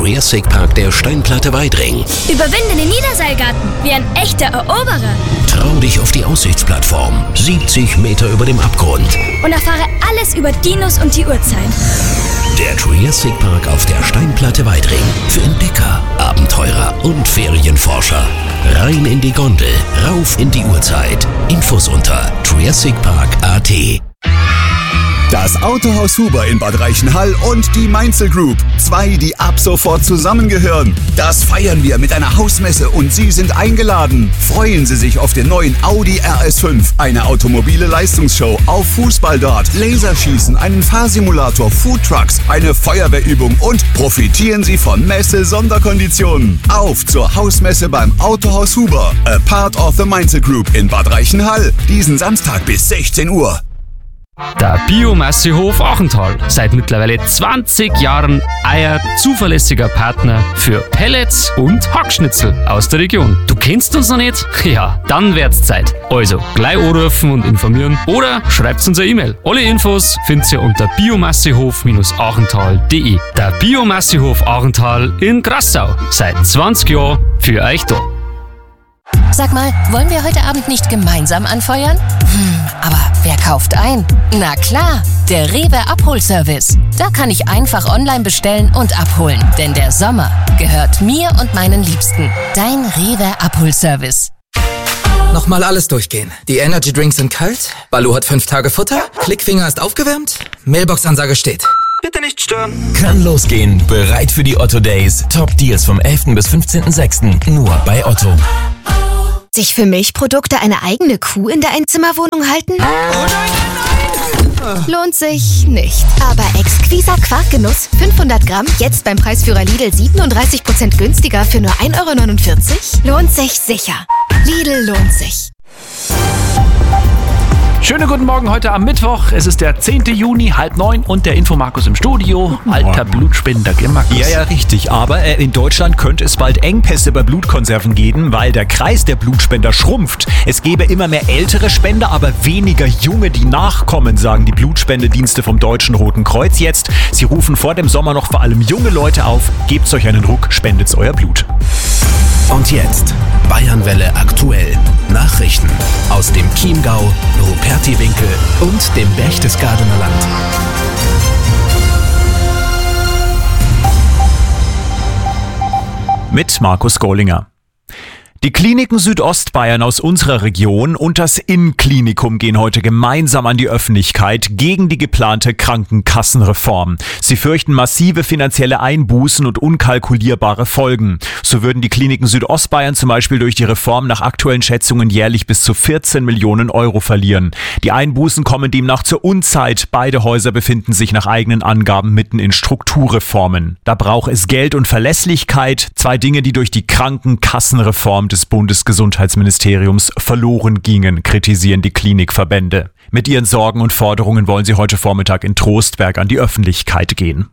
Triassic Park der Steinplatte Weidring. Überwinde den Niederseilgarten wie ein echter Eroberer. Trau dich auf die Aussichtsplattform, 70 Meter über dem Abgrund. Und erfahre alles über Dinos und die Urzeit. Der Triassic Park auf der Steinplatte Weidring. Für Entdecker, Abenteurer und Ferienforscher. Rein in die Gondel, rauf in die Urzeit. Infos unter triassicpark.at. Das Autohaus Huber in Bad Reichenhall und die Mainzel Group. 2, die ab sofort zusammengehören. Das feiern wir mit einer Hausmesse und Sie sind eingeladen. Freuen Sie sich auf den neuen Audi RS5, eine automobile Leistungsshow auf Fußballdart, Laserschießen, einen Fahrsimulator, Foodtrucks, eine Feuerwehrübung und profitieren Sie von Messe-Sonderkonditionen. Auf zur Hausmesse beim Autohaus Huber, a part of the Mainzel Group in Bad Reichenhall. Diesen Samstag bis 16 Uhr. Der Biomassehof Achental. Seit mittlerweile 20 Jahren euer zuverlässiger Partner für Pellets und Hackschnitzel aus der Region. Du kennst uns noch nicht? Ja, dann wird's Zeit. Also, gleich anrufen und informieren oder schreibt uns eine E-Mail. Alle Infos findet ihr unter biomassehof-achental.de. Der Biomassehof Achental in Grassau. Seit 20 Jahren für euch da. Sag mal, wollen wir heute Abend nicht gemeinsam anfeuern? Aber wer kauft ein? Na klar, der Rewe Abholservice. Da kann ich einfach online bestellen und abholen. Denn der Sommer gehört mir und meinen Liebsten. Dein Rewe Abholservice. Nochmal alles durchgehen. Die Energy Drinks sind kalt, Baloo hat 5 Tage Futter, Klickfinger ist aufgewärmt, Mailbox-Ansage steht. Bitte nicht stören. Kann losgehen. Bereit für die Otto Days. Top Deals vom 11. bis 15.06. Nur bei Otto. Sich für Milchprodukte eine eigene Kuh in der Einzimmerwohnung halten? Lohnt sich nicht. Aber exquiser Quarkgenuss, 500 Gramm, jetzt beim Preisführer Lidl 37% günstiger für nur 1,49 €? Lohnt sich sicher. Lidl lohnt sich. Schönen guten Morgen heute am Mittwoch. Es ist der 10. Juni, 8:30 und der Infomarkus im Studio. Alter Blutspender, gell, Markus? Ja, richtig. Aber in Deutschland könnte es bald Engpässe bei Blutkonserven geben, weil der Kreis der Blutspender schrumpft. Es gäbe immer mehr ältere Spender, aber weniger junge, die nachkommen, sagen die Blutspendedienste vom Deutschen Roten Kreuz jetzt. Sie rufen vor dem Sommer noch vor allem junge Leute auf. Gebt's euch einen Ruck, spendet's euer Blut. Und jetzt Bayernwelle aktuell. Nachrichten aus dem Chiemgau, Rupertiwinkel und dem Berchtesgadener Land. Mit Markus Gollinger. Die Kliniken Südostbayern aus unserer Region und das Inn-Klinikum gehen heute gemeinsam an die Öffentlichkeit gegen die geplante Krankenkassenreform. Sie fürchten massive finanzielle Einbußen und unkalkulierbare Folgen. So würden die Kliniken Südostbayern zum Beispiel durch die Reform nach aktuellen Schätzungen jährlich bis zu 14 Millionen € verlieren. Die Einbußen kommen demnach zur Unzeit. Beide Häuser befinden sich nach eigenen Angaben mitten in Strukturreformen. Da braucht es Geld und Verlässlichkeit, 2 Dinge, die durch die Krankenkassenreform des Bundesgesundheitsministeriums verloren gingen, kritisieren die Klinikverbände. Mit ihren Sorgen und Forderungen wollen sie heute Vormittag in Trostberg an die Öffentlichkeit gehen.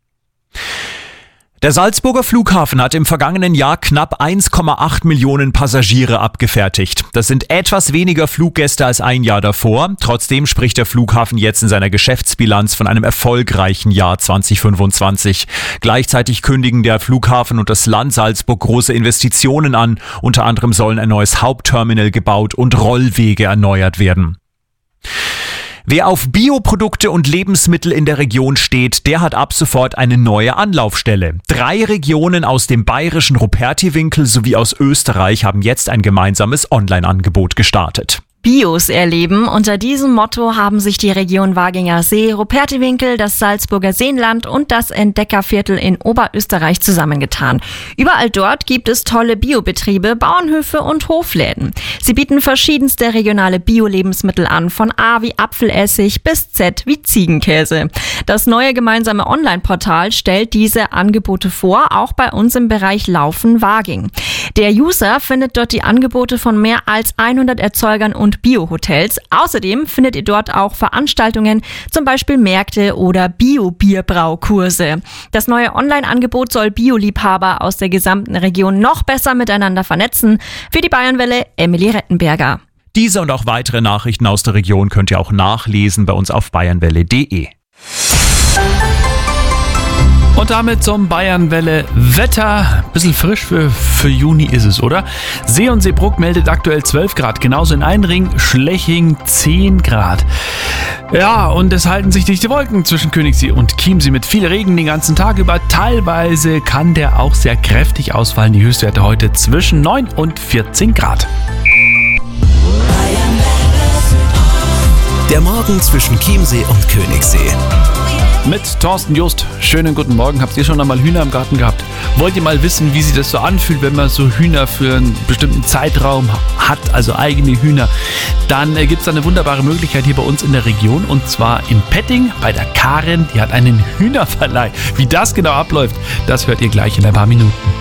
Der Salzburger Flughafen hat im vergangenen Jahr knapp 1,8 Millionen Passagiere abgefertigt. Das sind etwas weniger Fluggäste als ein Jahr davor. Trotzdem spricht der Flughafen jetzt in seiner Geschäftsbilanz von einem erfolgreichen Jahr 2025. Gleichzeitig kündigen der Flughafen und das Land Salzburg große Investitionen an. Unter anderem sollen ein neues Hauptterminal gebaut und Rollwege erneuert werden. Wer auf Bioprodukte und Lebensmittel in der Region steht, der hat ab sofort eine neue Anlaufstelle. 3 Regionen aus dem bayerischen Rupertiwinkel sowie aus Österreich haben jetzt ein gemeinsames Online-Angebot gestartet. Bios erleben. Unter diesem Motto haben sich die Region Waginger See, Rupertiwinkel, das Salzburger Seenland und das Entdeckerviertel in Oberösterreich zusammengetan. Überall dort gibt es tolle Biobetriebe, Bauernhöfe und Hofläden. Sie bieten verschiedenste regionale Bio-Lebensmittel an, von A wie Apfelessig bis Z wie Ziegenkäse. Das neue gemeinsame Online-Portal stellt diese Angebote vor, auch bei uns im Bereich Laufen-Waging. Der User findet dort die Angebote von mehr als 100 Erzeugern und Bio-Hotels. Außerdem findet ihr dort auch Veranstaltungen, zum Beispiel Märkte oder Bio-Bierbraukurse. Das neue Online-Angebot soll Bio-Liebhaber aus der gesamten Region noch besser miteinander vernetzen. Für die Bayernwelle, Emily Rettenberger. Diese und auch weitere Nachrichten aus der Region könnt ihr auch nachlesen bei uns auf bayernwelle.de. Und damit zum Bayernwelle Wetter. Bisschen frisch für Juni ist es, oder? See und Seebruck meldet aktuell 12 Grad. Genauso in Einring, Schleching 10 Grad. Ja, und es halten sich dichte Wolken zwischen Königssee und Chiemsee mit viel Regen den ganzen Tag über. Teilweise kann der auch sehr kräftig ausfallen. Die Höchstwerte heute zwischen 9 und 14 Grad. Der Morgen zwischen Chiemsee und Königssee. Mit Thorsten Just. Schönen guten Morgen. Habt ihr schon einmal Hühner im Garten gehabt? Wollt ihr mal wissen, wie sich das so anfühlt, wenn man so Hühner für einen bestimmten Zeitraum hat, also eigene Hühner? Dann gibt es eine wunderbare Möglichkeit hier bei uns in der Region, und zwar in Petting bei der Karin. Die hat einen Hühnerverleih. Wie das genau abläuft, das hört ihr gleich in ein paar Minuten.